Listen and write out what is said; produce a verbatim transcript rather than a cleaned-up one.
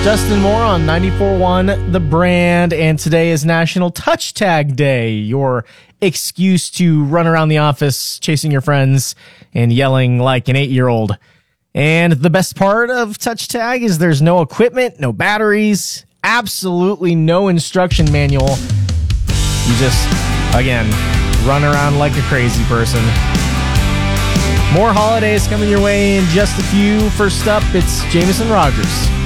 Justin Moore on ninety-four point one The Brand, and today is National Touch Tag Day, your excuse to run around the office chasing your friends and yelling like an eight-year-old. And the best part of Touch Tag is there's no equipment, no batteries, absolutely no instruction manual. You just, again, run around like a crazy person. More holidays coming your way in just a few. First up, it's Jameson Rogers.